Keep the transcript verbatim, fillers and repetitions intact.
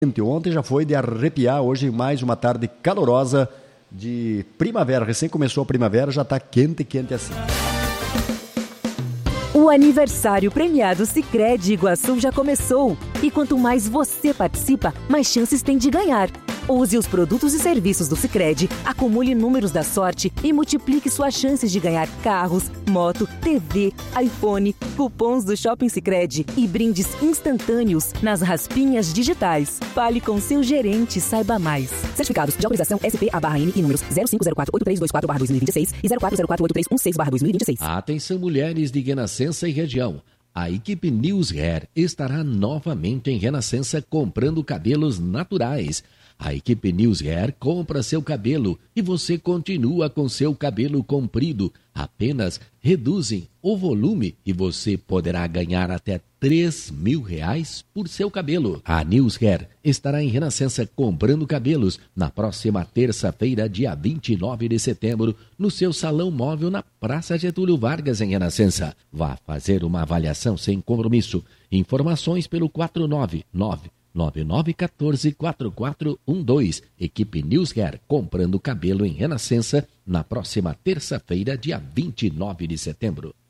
Ontem já foi de arrepiar, hoje mais uma tarde calorosa de primavera. Recém começou a primavera, já está quente, quente assim. O aniversário premiado Sicredi Iguaçu já começou. E quanto mais você participa, mais chances tem de ganhar. Use os produtos e serviços do Sicredi, acumule números da sorte e multiplique suas chances de ganhar carros, moto, T V, iPhone, cupons do Shopping Sicredi e brindes instantâneos nas raspinhas digitais. Fale com seu gerente e saiba mais. Certificados de autorização S P A barra N e números zero cinco zero quatro oito três dois quatro barra dois mil e vinte e seis e zero quatro zero quatro oito três um seis barra dois mil e vinte e seis. Atenção, mulheres de Renascença e região. A equipe News Hair estará novamente em Renascença comprando cabelos naturais. A equipe News Hair compra seu cabelo e você continua com seu cabelo comprido. Apenas reduzem o volume e você poderá ganhar até três mil reais por seu cabelo. A News Hair estará em Renascença comprando cabelos na próxima terça-feira, dia vinte e nove de setembro, no seu salão móvel na Praça Getúlio Vargas, em Renascença. Vá fazer uma avaliação sem compromisso. Informações pelo quatro nove nove nove nove um quatro quatro quatro um dois. Equipe News Hair comprando cabelo em Renascença na próxima terça-feira, dia vinte e nove de setembro.